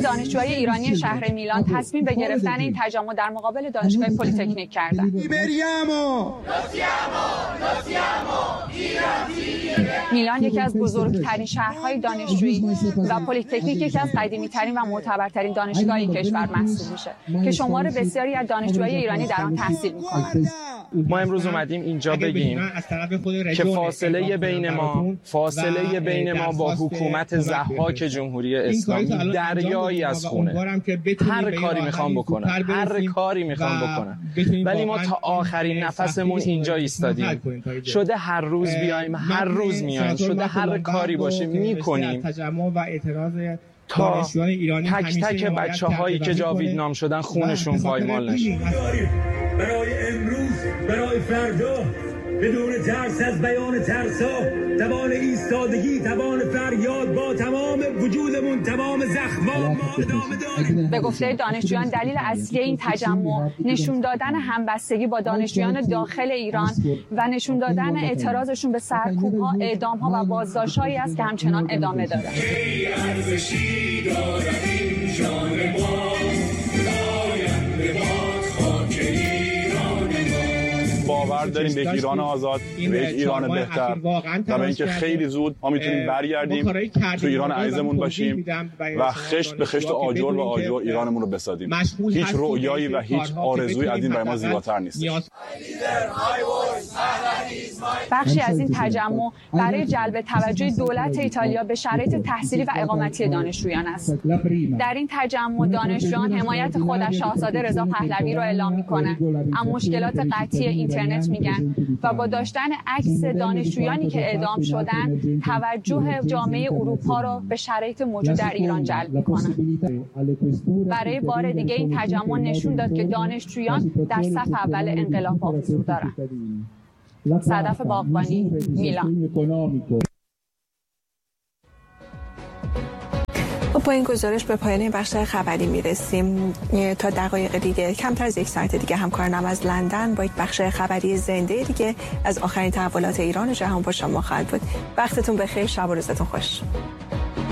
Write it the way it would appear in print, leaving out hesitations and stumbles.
دانشجوهای ایرانی شهر میلان تصمیم به گرفتن این تجمع در مقابل دانشگاه پلی‌تکنیک کردند. میلان یکی از بزرگترین شهرهای دانشجویی و پلی‌تکنیک یکی از قدیمی‌ترین و معتبرترین دانشگاه‌های کشور محسوب میشه که شمار بسیاری از دانشجوهای ایرانی در آن تحصیل می‌کنند. ما امروز اومدیم اینجا بگیم که فاصله بین ما با حکومت ضحاک جمهوری اسلامی دریایی از خونه. هر کاری میخوام بکنم ولی ما تا آخرین نفسمون اینجا ایستادیم. شده هر روز بیایم، هر روز میایم، شده هر کاری باشه میکنیم تا تک تک بچه‌هایی که جاویدنام شدن خونشون پایمال نشه. برای امروز، برای فردا، بدون ترس از بیان ترسا، توان ایستادگی، توان فریاد، با تمام وجودمون، تمام زخم‌ها ما ادامه داریم. به گفته دانشجویان دلیل اصلی این تجمع نشون دادن همبستگی با دانشجویان داخل ایران و نشون دادن اعتراضشون به سرکوب‌ها، اعدام‌ها و بازداشت‌هایی است که همچنان ادامه دارد. باور داریم به ایران آزاد، به ایران بهتر و به اینکه خیلی زود ما میتونیم برگردیم تو ایران عزیزمون باشیم و خشت به خشت آجر و آجر ایرانمون رو بسازیم. هیچ رؤیایی و هیچ آرزویی از این برای ما زیباتر نیست. بخشی از این تجمع برای جلب توجه دولت ایتالیا به شرایط تحصیلی و اقامتی دانشجویان است. در این تجمع دانشجویان حمایت خود از شاهزاده رضا پهلوی را اعلام می‌کنند، اما مشکلات قطعی اینترنت میگن و با داشتن عکس دانشجویانی که اعدام شدن توجه جامعه اروپا را به شرایط موجود در ایران جلب می‌کنند. برای بار دیگه این تجمع نشون داد که دانشجویان در صف اول انقلاب حضور دارند. صدف باغبانی، میلان. با این گزارش به پایان این بخش خبری میرسیم. تا دقایق دیگه، کمتر از یک ساعت دیگه، همکارانم از لندن با یک بخش خبری زنده دیگه از آخرین تحولات ایران و جهان با شما خواهد بود. وقتتون بخیر، شب و روزتون خوش.